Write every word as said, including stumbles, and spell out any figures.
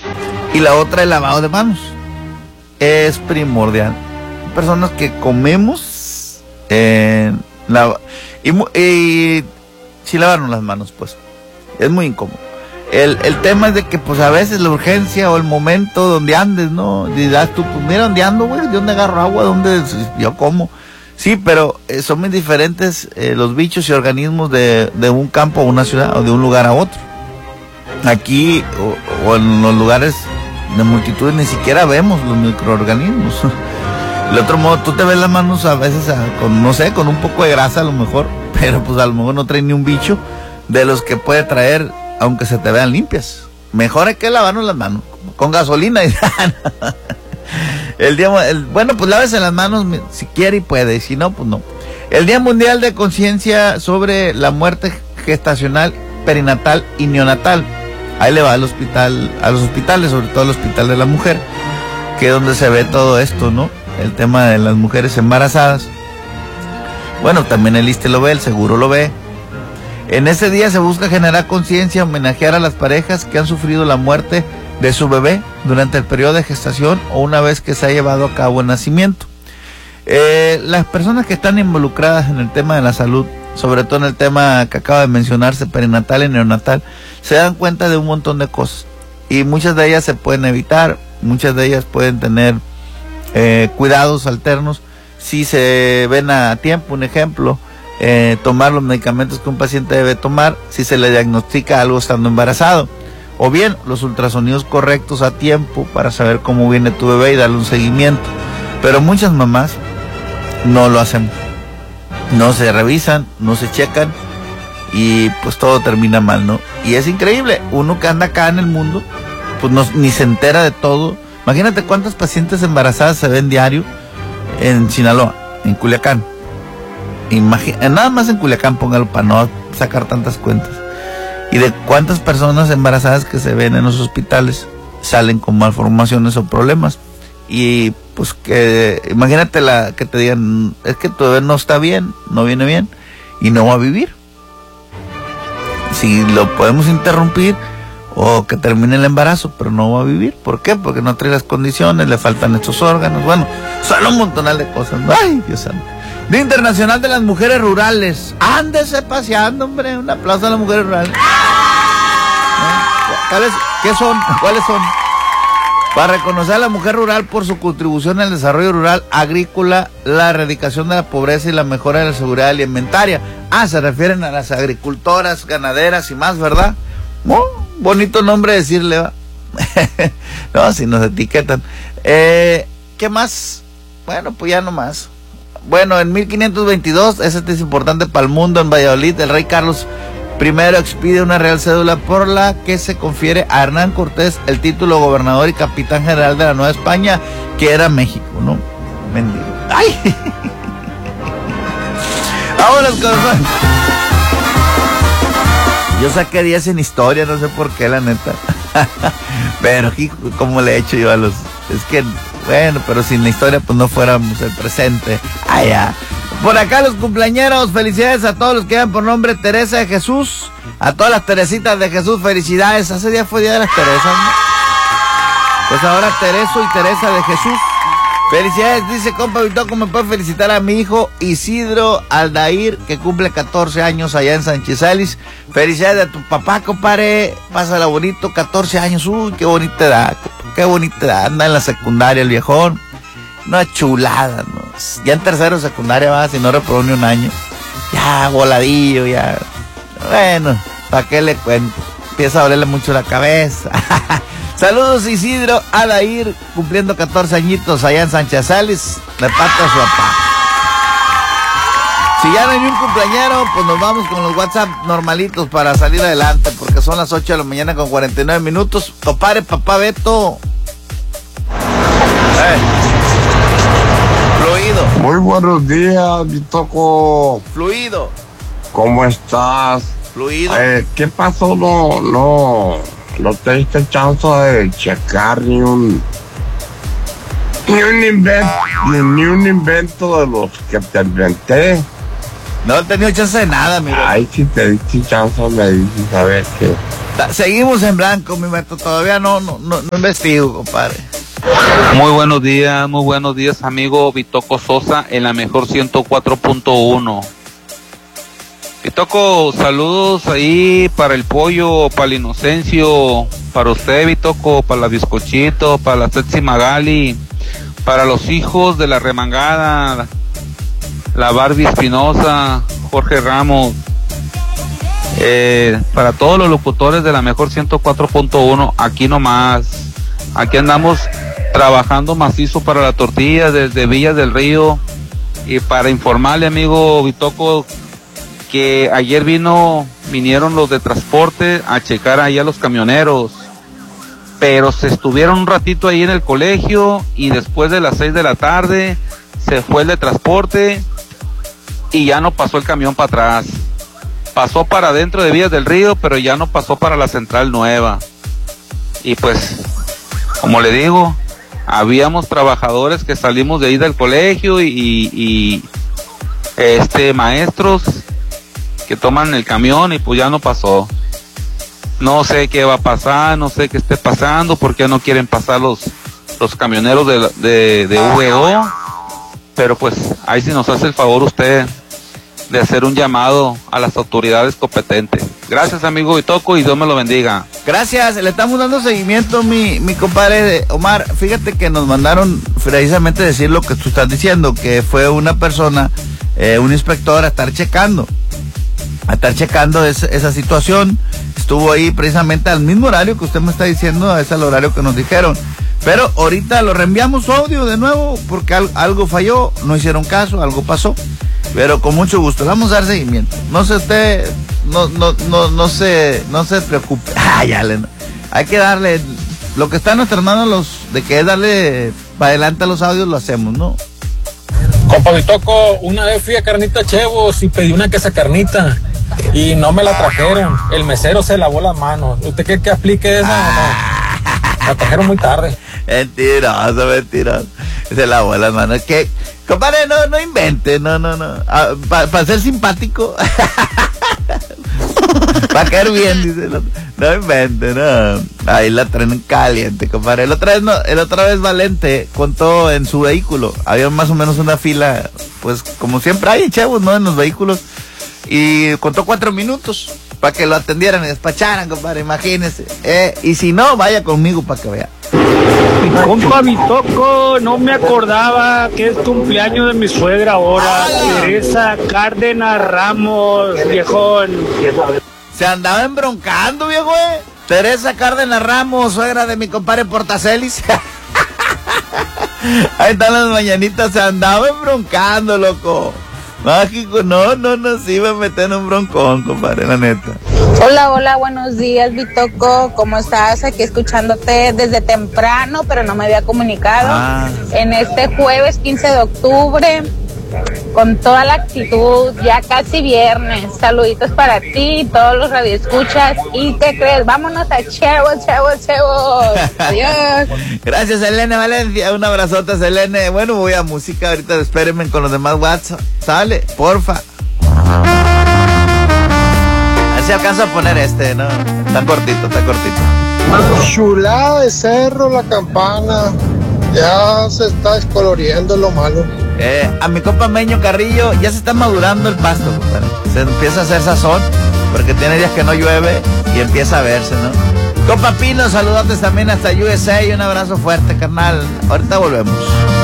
Y la otra, el lavado de manos. Es primordial. Personas que comemos eh, la, y, y sin lavarnos las manos, pues. Es muy incómodo. El, el tema es de que, pues, a veces la urgencia o el momento donde andes, ¿no? Dirás tú, pues, mira, ¿dónde ando, güey? ¿De dónde agarro agua? ¿Dónde yo como? Sí, pero eh, son muy diferentes eh, los bichos y organismos de, de un campo a una ciudad o de un lugar a otro. Aquí o, o en los lugares de multitudes ni siquiera vemos los microorganismos. De otro modo, tú te ves las manos a veces a, con, no sé, con un poco de grasa a lo mejor, pero pues a lo mejor no trae ni un bicho de los que puede traer, aunque se te vean limpias. Mejor hay que lavarnos las manos con gasolina. El día, el, bueno, pues lávese las manos si quiere y puede, y si no, pues no. El Día Mundial de Conciencia sobre la muerte gestacional, perinatal y neonatal. Ahí le va al hospital, a los hospitales, sobre todo al Hospital de la Mujer, que es donde se ve todo esto, ¿no? El tema de las mujeres embarazadas. Bueno, también el I S S S T E lo ve, el seguro lo ve. En ese día se busca generar conciencia, homenajear a las parejas que han sufrido la muerte de su bebé durante el periodo de gestación o una vez que se ha llevado a cabo el nacimiento. Eh, las personas que están involucradas en el tema de la salud, sobre todo en el tema que acaba de mencionarse, perinatal y neonatal, se dan cuenta de un montón de cosas y muchas de ellas se pueden evitar, muchas de ellas pueden tener eh, cuidados alternos si se ven a tiempo. Un ejemplo, eh, tomar los medicamentos que un paciente debe tomar si se le diagnostica algo estando embarazado, o bien los ultrasonidos correctos a tiempo para saber cómo viene tu bebé y darle un seguimiento. Pero muchas mamás no lo hacen, no se revisan, no se checan y pues todo termina mal, ¿no? Y es increíble, uno que anda acá en el mundo pues no, ni se entera de todo. Imagínate cuántas pacientes embarazadas se ven diario en Sinaloa, en Culiacán. Imagina, nada más en Culiacán, póngalo para no sacar tantas cuentas. Y de cuántas personas embarazadas que se ven en los hospitales salen con malformaciones o problemas. Y pues que imagínate la que te digan, es que tu bebé no está bien, no viene bien y no va a vivir. Si lo podemos interrumpir o que termine el embarazo, pero no va a vivir. ¿Por qué? Porque no trae las condiciones, le faltan estos órganos. Bueno, son un montonal de cosas. Ay, Dios santo. Día Internacional de las Mujeres Rurales. Ándese paseando, hombre. Un aplauso a las mujeres rurales. ¿Cuáles, ¿Qué son? ¿Cuáles son? Para reconocer a la mujer rural por su contribución al desarrollo rural, agrícola, la erradicación de la pobreza y la mejora de la seguridad alimentaria. Ah, se refieren a las agricultoras, ganaderas y más, ¿verdad? Oh, bonito nombre decirle, ¿va? No, si nos etiquetan. Eh, ¿Qué más? Bueno, pues ya no más. Bueno, en mil quinientos veintidós, ese es importante para el mundo, en Valladolid, el rey Carlos primero expide una real cédula por la que se confiere a Hernán Cortés el título de gobernador y capitán general de la Nueva España, que era México, ¿no? Mendigo. ¡Ay! Vámonos con... Yo saqué diez en historia, no sé por qué, la neta. Pero, hijo, ¿cómo le he hecho yo a los...? Es que, bueno, pero sin la historia, pues no fuéramos el presente. Allá. Por acá los cumpleañeros, felicidades a todos los que llevan por nombre Teresa de Jesús, a todas las Teresitas de Jesús, felicidades. Hace día fue día de las Teresas, ¿no? Pues ahora Tereso y Teresa de Jesús. Felicidades, dice compa Vitoco, me puede felicitar a mi hijo Isidro Aldair, que cumple catorce años allá en Sánchez Alis. Felicidades a tu papá, compadre, pásala bonito, catorce años, uy, qué bonita edad, qué bonita edad, anda en la secundaria el viejón. Una chulada, ¿no? Ya en tercero de secundaria va, si no reprobó ni un año. Ya, voladillo, ya. Bueno, ¿para qué le cuento? Empieza a dolerle mucho la cabeza. Saludos Isidro Adair, cumpliendo catorce añitos allá en Sánchez Salis, de parte a su papá. Si ya no hay ni un cumpleañero, pues nos vamos con los WhatsApp normalitos para salir adelante, porque son las ocho de la mañana con cuarenta y nueve minutos. Compadre, papá Beto. Eh. Fluido. Muy buenos días, Vitoco. Fluido. ¿Cómo estás? Fluido. Eh, ¿Qué pasó? No, no, no te diste chance de checar ni un, ni un invento, ni, ni un invento de los que te inventé. No he tenido chance de nada, amigo. Ay, si te diste chance me dices, a ver qué. Seguimos en blanco, mi Beto, todavía no, no, no, no investigo, compadre. Muy buenos días, muy buenos días, amigo Bitoco Sosa, en la mejor ciento cuatro punto uno. Bitoco, saludos ahí para el pollo, para el Inocencio, para usted, Bitoco, para la Bizcochito, para la Setsi Magali, para los hijos de la remangada, la Barbie Espinosa, Jorge Ramos, eh, para todos los locutores de la mejor ciento cuatro punto uno, aquí nomás, aquí andamos trabajando macizo para la tortilla desde Villas del Río, y para informarle, amigo Bitoco, que ayer vino, vinieron los de transporte a checar ahí a los camioneros, pero se estuvieron un ratito ahí en el colegio y después de las seis de la tarde se fue el de transporte y ya no pasó el camión para atrás. Pasó para adentro de Villas del Río, pero ya no pasó para la Central Nueva. Y pues, como le digo, habíamos trabajadores que salimos de ahí del colegio y, y este maestros que toman el camión y pues ya no pasó. No sé qué va a pasar, no sé qué esté pasando, porque no quieren pasar los, los camioneros de, de, de V O, pero pues ahí sí nos hace el favor usted de hacer un llamado a las autoridades competentes. Gracias, amigo Bitoco, y Dios me lo bendiga. Gracias, le estamos dando seguimiento, mi, mi compadre Omar. Fíjate que nos mandaron precisamente decir lo que tú estás diciendo, que fue una persona, eh, un inspector a estar checando, a estar checando es, esa situación. Estuvo ahí precisamente al mismo horario que usted me está diciendo, es el horario que nos dijeron. Pero ahorita lo reenviamos su audio de nuevo porque al, algo falló, no hicieron caso, algo pasó. Pero con mucho gusto, le vamos a dar seguimiento. No se usted, no, no, no, no se, no se preocupe. Ah, ya le, hay que darle, lo que está en nuestras manos los, de que es darle para adelante a los audios, lo hacemos, ¿no? Compa Bitoco, una vez fui a Carnita Chevos y pedí una queso carnita y no me la trajeron. El mesero se lavó las manos. ¿Usted cree que aplique eso ah. o no? La trajeron muy tarde. Mentiroso, mentiroso. Se lavó las manos. ¿Qué? Compadre, no, no invente, no, no, no. Ah, Para pa ser simpático. Para caer bien, dice el otro. No invente, no. Ahí la traen caliente, compadre. El otra vez, no, el otra vez Valente contó en su vehículo. Había más o menos una fila, pues como siempre hay, chavos, ¿no? En los vehículos. Y contó cuatro minutos para que lo atendieran y despacharan, compadre, imagínese. Eh, y si no, vaya conmigo para que vea. Mi compa Bitoco, no me acordaba que es cumpleaños de mi suegra ahora, Teresa Cárdenas Ramos, viejón. Se andaba embroncando, viejo, eh. Teresa Cárdenas Ramos, suegra de mi compadre Portacelis. Ahí están las mañanitas, se andaba embroncando, loco. Mágico, no, no, no, sí iba a meter en un broncón, compadre, la neta. Hola, hola, buenos días, Bitoco, ¿cómo estás? Aquí escuchándote desde temprano, pero no me había comunicado. Ah. En este jueves quince de octubre, con toda la actitud, ya casi viernes. Saluditos para ti, todos los radioescuchas. ¿Y qué crees? Vámonos a Chevos, Chevos, Chevos. Adiós. Gracias, Selene Valencia. Un abrazote, Selene. Bueno, voy a música. Ahorita espérenme con los demás WhatsApp. Sale, porfa. A ver si alcanzo a poner este, ¿no? Está cortito, está cortito. Chulada de cerro, la campana. Ya se está descoloriendo lo malo. Eh, a mi compa Meño Carrillo ya se está madurando el pasto, compadre. Se empieza a hacer sazón porque tiene días que no llueve y empieza a verse, ¿no? Compa Pino, saludotes también hasta U S A y un abrazo fuerte, carnal. Ahorita volvemos.